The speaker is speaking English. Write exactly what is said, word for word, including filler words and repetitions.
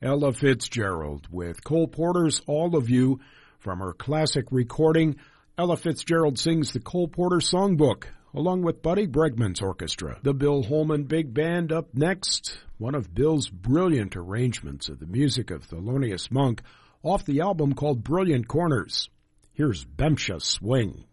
Ella Fitzgerald with Cole Porter's All of You from her classic recording. Ella Fitzgerald sings the Cole Porter Songbook along with Buddy Bregman's orchestra. The Bill Holman Big Band up next, one of Bill's brilliant arrangements of the music of Thelonious Monk off the album called Brilliant Corners. Here's Bemsha Swing.